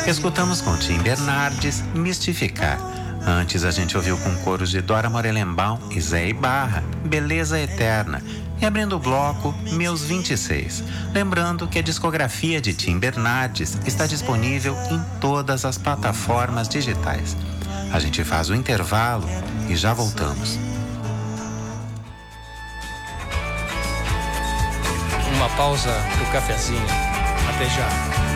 Escutamos com Tim Bernardes Mistificar. Antes a gente ouviu com coros de Dora Morelenbaum e Zé Ibarra, Beleza Eterna. E abrindo o bloco, Meus 26. Lembrando que a discografia de Tim Bernardes está disponível em todas as plataformas digitais. A gente faz o intervalo e já voltamos. Uma pausa pro cafezinho. Até já.